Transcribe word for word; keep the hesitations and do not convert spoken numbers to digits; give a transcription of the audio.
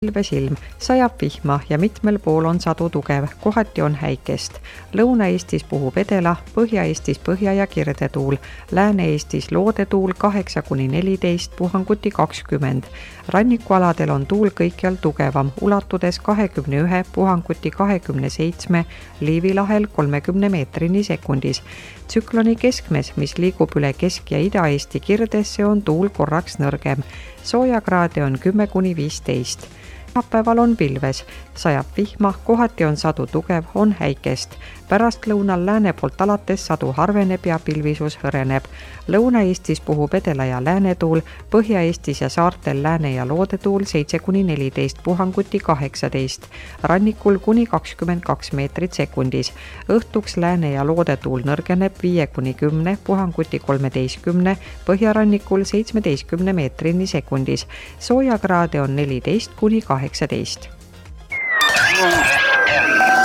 Pilves ilm, sajab vihma ja mitmel pool on sadu tugev, kohati on häikest. Lõuna-Eestis puhub edela, Põhja-Eestis põhja- ja kirdetuul, Lääne-Eestis loodetuul kaheksa kuni neliteist, puhanguti kakskümmend. Rannikualadel on tuul kõikjal tugevam, ulatudes kahekümne ühe, puhanguti kahekümne seitsme, Liivi lahel kolmekümne meetrini sekundis. Tsükloni keskmes, mis liigub üle Kesk- ja Ida-Eesti kirdesse, on tuul korraks nõrgem. Soojakraade on kümme kuni viisteist. Päeval on pilves, sajab vihma, kohati on sadu tugev, on häikest. Pärastlõunal lääne poolt alates sadu harveneb ja pilvisus hõreneb. Lõuna-Eestis puhub edela- ja läänetuul, Põhja-Eestis ja saartel lääne- ja loodetuul seitse kuni neliteist, puhanguti kaheksateist. Rannikul kuni kakskümmend kaks meetrit sekundis. Õhtuks lääne- ja loodetuul nõrgeneb viie kuni kümne, puhanguti kolmeteistkümne, põhjarannikul seitsmeteistkümne meetrini sekundis. Soojakraade on neliteist kuni kaheksateist.